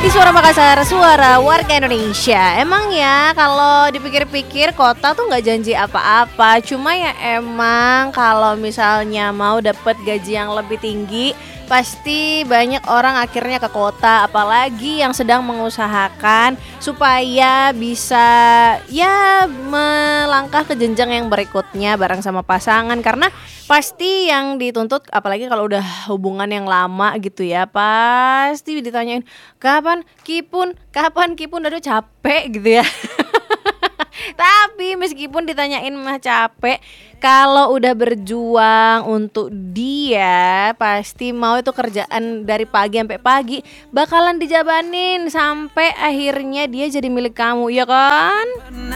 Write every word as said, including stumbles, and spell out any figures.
di Suara Makassar, suara warga Indonesia. Emang ya kalau dipikir-pikir kota tuh nggak janji apa-apa. Cuma ya emang kalau misalnya mau dapet gaji yang lebih tinggi, pasti banyak orang akhirnya ke kota. Apalagi yang sedang mengusahakan supaya bisa ya melangkah ke jenjang yang berikutnya bareng sama pasangan. Karena pasti yang dituntut, apalagi kalau udah hubungan yang lama gitu ya, pasti ditanyain kapan kipun, kapan kipun, aduh capek gitu ya. Tapi meskipun ditanyain mah capek, kalau udah berjuang untuk dia, pasti mau itu kerjaan dari pagi sampai pagi bakalan dijabanin sampai akhirnya dia jadi milik kamu, ya kan?